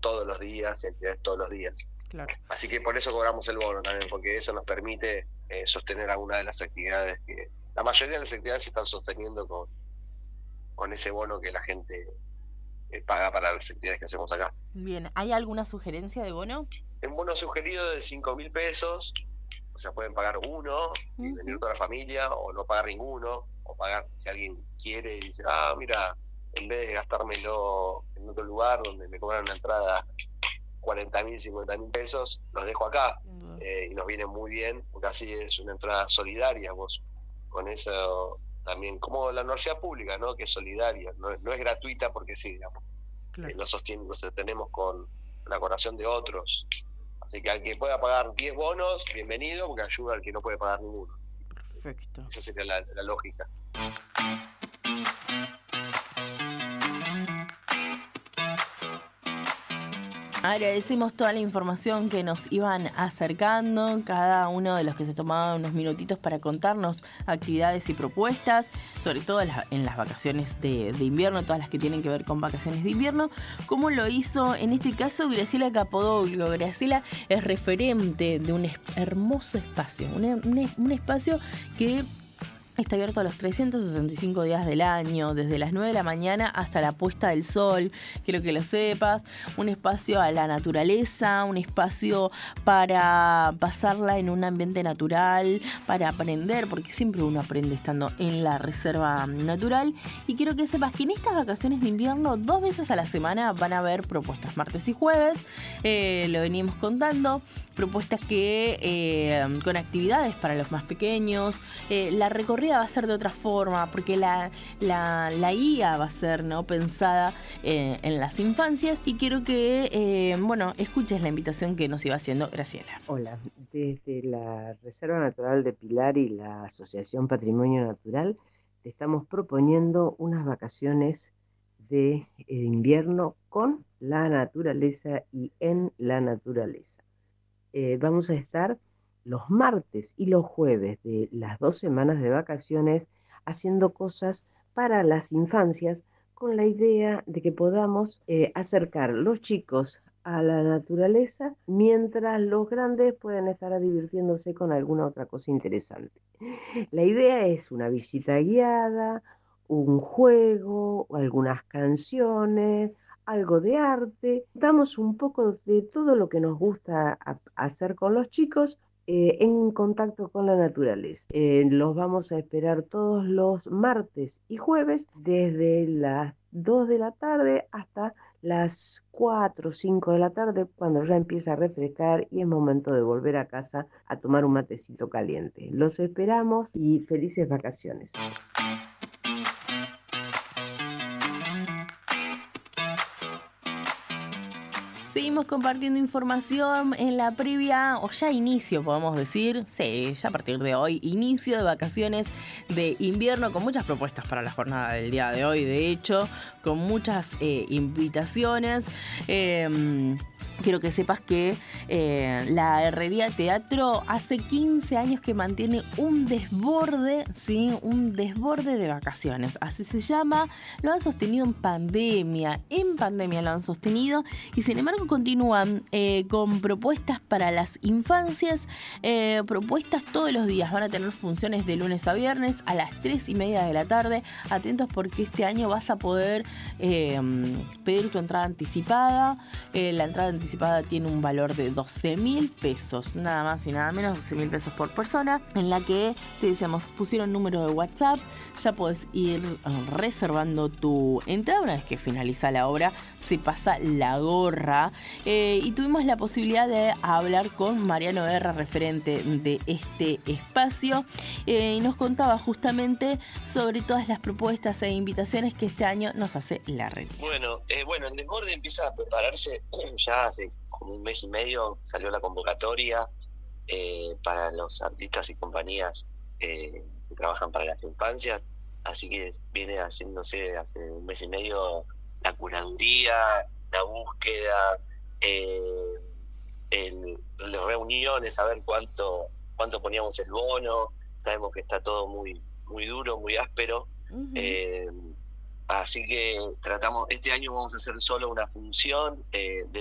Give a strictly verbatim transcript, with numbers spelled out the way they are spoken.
todos los días y actividades todos los días. Claro. Así que por eso cobramos el bono también, porque eso nos permite eh, sostener algunas de las actividades que... La mayoría de las actividades se están sosteniendo con, con ese bono que la gente eh, paga para las actividades que hacemos acá. Bien, ¿hay alguna sugerencia de bono? El bono sugerido de cinco mil pesos, o sea, pueden pagar uno y Uh-huh. venir toda la familia, o no pagar ninguno, o pagar si alguien quiere y dice, ah, mira, en vez de gastármelo en otro lugar donde me cobran una entrada cuarenta mil, cincuenta mil pesos, los dejo acá. Uh-huh. eh, y nos viene muy bien, porque así es una entrada solidaria. Vos con eso también, como la universidad pública, ¿no? Que es solidaria, no, no es gratuita porque sí, digamos. Claro. Eh, lo, sostiene, lo sostenemos con la colaboración de otros. Así que al que pueda pagar diez bonos, bienvenido, porque ayuda al que no puede pagar ninguno. Perfecto. Esa sería la, la lógica. Agradecemos toda la información que nos iban acercando, cada uno de los que se tomaban unos minutitos para contarnos actividades y propuestas, sobre todo en las vacaciones de, de invierno, todas las que tienen que ver con vacaciones de invierno, como lo hizo en este caso Graciela Capodoglio. Graciela es referente de un hermoso espacio, un, un, un espacio que está abierto a los trescientos sesenta y cinco días del año, desde las nueve de la mañana hasta la puesta del sol. Quiero que lo sepas. Un espacio a la naturaleza, un espacio para pasarla en un ambiente natural, para aprender, porque siempre uno aprende estando en la reserva natural. Y quiero que sepas que en estas vacaciones de invierno, dos veces a la semana van a haber propuestas, martes y jueves. Eh, lo venimos contando. Propuestas que eh, con actividades para los más pequeños. Eh, la recorrida va a ser de otra forma, porque la, la, la guía va a ser, ¿no?, pensada eh, en las infancias. Y quiero que, eh, bueno, escuches la invitación que nos iba haciendo Graciela. Hola, desde la Reserva Natural de Pilar y la Asociación Patrimonio Natural te estamos proponiendo unas vacaciones de invierno con la naturaleza y en la naturaleza. Eh, vamos a estar los martes y los jueves de las dos semanas de vacaciones haciendo cosas para las infancias, con la idea de que podamos eh, acercar los chicos a la naturaleza mientras los grandes pueden estar divirtiéndose con alguna otra cosa interesante. La idea es una visita guiada, un juego, algunas canciones, algo de arte. Damos un poco de todo lo que nos gusta a, a hacer con los chicos eh, en contacto con la naturaleza. Eh, los vamos a esperar todos los martes y jueves desde las dos de la tarde hasta las cuatro o cinco de la tarde, cuando ya empieza a refrescar y es momento de volver a casa a tomar un matecito caliente. Los esperamos y felices vacaciones. Seguimos compartiendo información en la previa, o ya inicio, podemos decir, sí, ya a partir de hoy, inicio de vacaciones de invierno, con muchas propuestas para la jornada del día de hoy, de hecho, con muchas eh, invitaciones. Eh, Quiero que sepas que eh, la Herrería Teatro hace quince años que mantiene un desborde, ¿sí? Un desborde de vacaciones, así se llama. Lo han sostenido en pandemia, en pandemia lo han sostenido, y sin embargo continúan eh, con propuestas para las infancias, eh, propuestas todos los días. Van a tener funciones de lunes a viernes a las tres y media de la tarde. Atentos, porque este año vas a poder eh, pedir tu entrada anticipada. Eh, la entrada anticipada tiene un valor de doce mil pesos, nada más y nada menos, doce mil pesos por persona, en la que te decíamos, pusieron número de WhatsApp, ya podés ir reservando tu entrada. Una vez que finaliza la obra, se pasa la gorra. Eh, y tuvimos la posibilidad de hablar con Mariano Guerra, referente de este espacio, eh, y nos contaba justamente sobre todas las propuestas e invitaciones que este año nos hace la red. Bueno, eh, bueno, el desborde empieza a prepararse ya hace como un mes y medio. Salió la convocatoria eh, para los artistas y compañías eh, que trabajan para las infancias, así que viene haciéndose hace un mes y medio la curaduría, la búsqueda, eh, el, las reuniones, a ver cuánto cuánto poníamos el bono. Sabemos que está todo muy muy duro, muy áspero. Uh-huh. eh, Así que tratamos, este año vamos a hacer solo una función eh, de